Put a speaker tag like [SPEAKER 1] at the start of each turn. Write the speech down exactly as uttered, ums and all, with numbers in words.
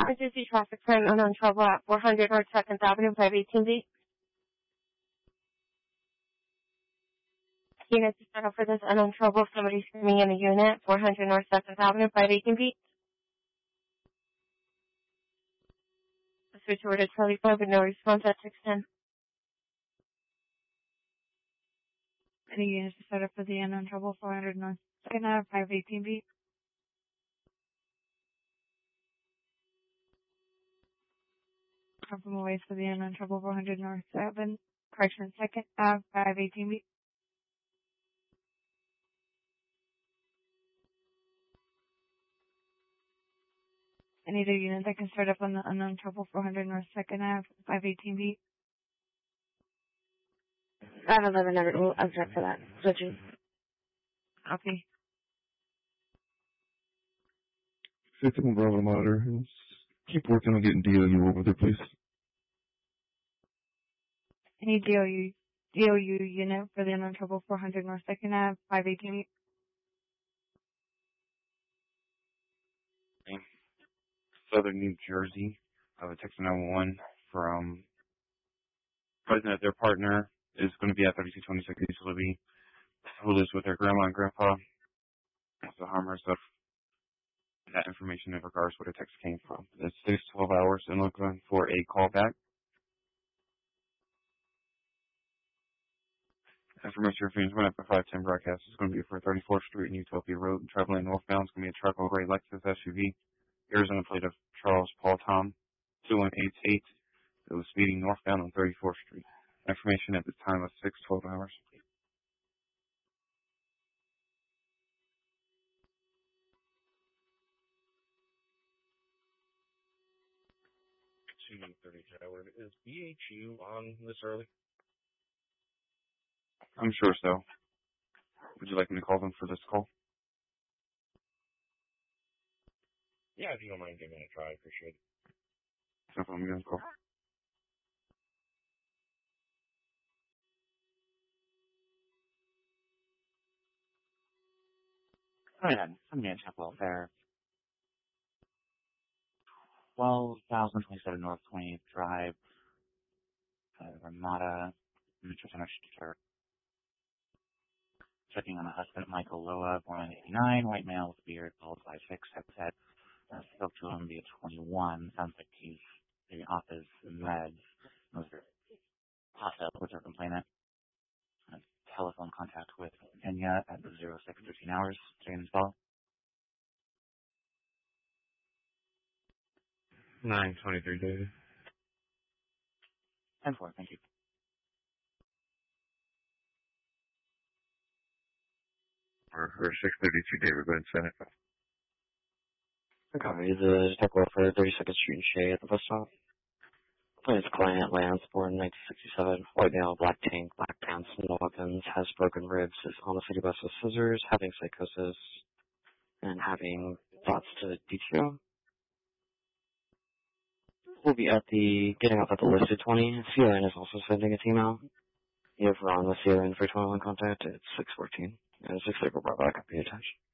[SPEAKER 1] Emergency traffic for an unknown trouble at four hundred North second Avenue, five eighteen B. Unit to start off for this unknown trouble. Somebody screaming in the unit, four hundred North second Avenue, five eighteen B. Switch over to Charlie five with no response at six ten.
[SPEAKER 2] Any units to start up for the unknown trouble, four hundred North second Avenue, five eighteen B. Come from away for the unknown trouble, four hundred North seven, correction, second Avenue, five eighteen B. Any other unit that can start up on the unknown trouble, four hundred North second Avenue, five eighteen B.
[SPEAKER 3] five eleven, we'll object for that. Switching.
[SPEAKER 2] Okay.
[SPEAKER 4] fifty-one Bravo monitor. Keep working on getting D O U over there, please.
[SPEAKER 2] Any D O U, D O U unit for the unknown trouble, four hundred North second Avenue, five eighteen B.
[SPEAKER 5] Southern New Jersey. I have a text nine one one from President that their partner is going to be at thirty-two twenty-six East Libby, who lives with their grandma and grandpa. So harm herself. That information in regards to where the text came from. It's six twelve hours and looking for a call back. Information for one after five ten broadcast is going to be for thirty-fourth Street and Utopia Road. Traveling northbound is going to be a truck over a Lexus S U V. Arizona plate of Charles Paul Tom, two one eight eight. It was speeding northbound on thirty-fourth Street. Information at this time was six twelve hours.
[SPEAKER 6] two thirty Howard. Is B H U on this early?
[SPEAKER 5] I'm sure so. Would you like me to call them for this call?
[SPEAKER 6] Yeah, if you don't mind giving it a try, I appreciate it.
[SPEAKER 5] No problem, you guys call.
[SPEAKER 7] Go ahead. I'm going to check welfare. twelve thousand twenty-seven North twentieth Drive, uh, Ramada, Metro Center, Stuttgart. Checking on a husband, Michael Loa, born in eighty-nine, white male with beard, bald, five six, head. I spoke to him via twenty-one. Sounds like he's maybe off his meds. Those are hostile with our complainant. Uh, telephone contact with Kenya at the zero six thirteen hours during this call.
[SPEAKER 6] nine twenty-three, David.
[SPEAKER 7] ten four, thank you.
[SPEAKER 4] For, for six thirty-two, David, go ahead and send it.
[SPEAKER 3] Okay, the tech for thirty-second Street and Shea at the bus stop. Plaintiff's client, Lance, born in nineteen sixty-seven, white male, black tank, black pants, no weapons, has broken ribs, is on the city bus with scissors, having psychosis, and having thoughts to D T O. We'll be at the, getting off at the listed twenty. C O N is also sending a team out. You have Ron with C O N for twenty-one contact at six fourteen. And six April brought back up, pay attention.